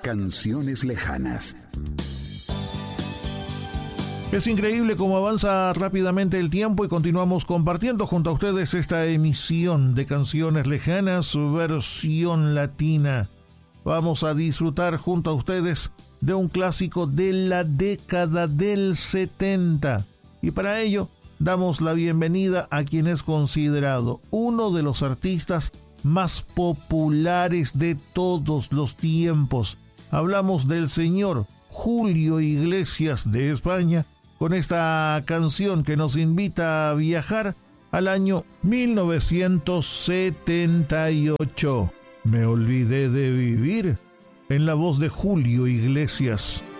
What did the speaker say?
canciones lejanas. Es increíble cómo avanza rápidamente el tiempo y continuamos compartiendo junto a ustedes esta emisión de Canciones Lejanas, su versión latina. Vamos a disfrutar junto a ustedes de un clásico de la década del 70. Y para ello, damos la bienvenida a quien es considerado uno de los artistas más populares de todos los tiempos. Hablamos del señor Julio Iglesias de España, con esta canción que nos invita a viajar al año 1978. Me olvidé de vivir, en la voz de Julio Iglesias.